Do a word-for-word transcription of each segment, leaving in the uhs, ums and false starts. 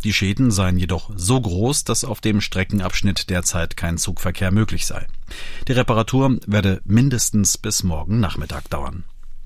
Die Schäden seien jedoch so groß, dass auf dem Streckenabschnitt derzeit kein Zugverkehr möglich sei. Die Reparatur werde mindestens bis morgen Nachmittag dauern.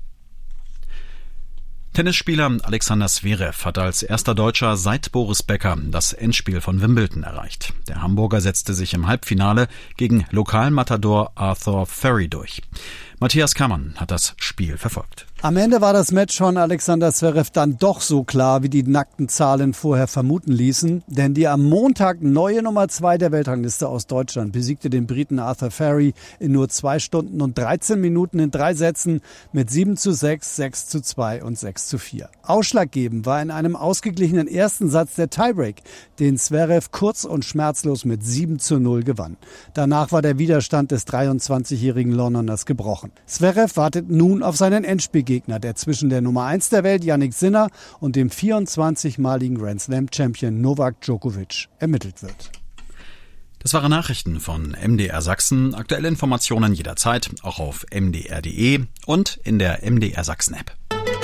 Tennisspieler Alexander Zverev hat als erster Deutscher seit Boris Becker das Endspiel von Wimbledon erreicht. Der Hamburger setzte sich im Halbfinale gegen Lokalmatador Arthur Ferry durch. Matthias Kammann hat das Spiel verfolgt. Am Ende war das Match von Alexander Zverev dann doch so klar, wie die nackten Zahlen vorher vermuten ließen. Denn die am Montag neue Nummer zwei der Weltrangliste aus Deutschland besiegte den Briten Arthur Ferry in nur zwei Stunden und dreizehn Minuten in drei Sätzen mit sieben zu sechs, sechs zu zwei und sechs zu vier. Ausschlaggebend war in einem ausgeglichenen ersten Satz der Tiebreak, den Zverev kurz und schmerzlos mit sieben zu null gewann. Danach war der Widerstand des dreiundzwanzigjährigen Londoners gebrochen. Zverev wartet nun auf seinen Endspielgegner, der zwischen der Nummer eins der Welt Jannik Sinner und dem vierundzwanzigmaligen Grand Slam Champion Novak Djokovic ermittelt wird. Das waren Nachrichten von M D R Sachsen. Aktuelle Informationen jederzeit, auch auf m d r punkt d e und in der M D R Sachsen App.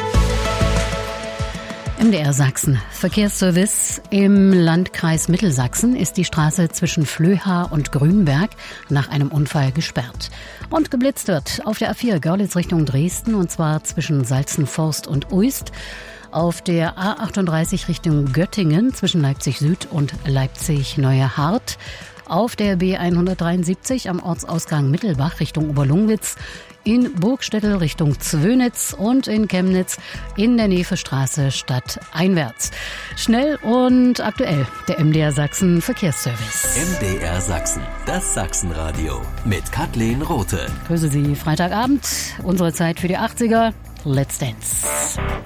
M D R Sachsen. Verkehrsservice. Im Landkreis Mittelsachsen ist die Straße zwischen Flöha und Grünberg nach einem Unfall gesperrt. Und geblitzt wird auf der A vier Görlitz Richtung Dresden, und zwar zwischen Salzenforst und Uist. Auf der A achtunddreißig Richtung Göttingen zwischen Leipzig Süd und Leipzig Neue Hart. Auf der B hundertdreiundsiebzig am Ortsausgang Mittelbach Richtung Oberlungwitz, in Burgstädtel Richtung Zwönitz und in Chemnitz in der Nevestraße stadteinwärts. Schnell und aktuell der M D R Sachsen Verkehrsservice. M D R Sachsen, das Sachsenradio mit Kathleen Rothe. Grüße Sie, Freitagabend, unsere Zeit für die achtziger. Let's Dance.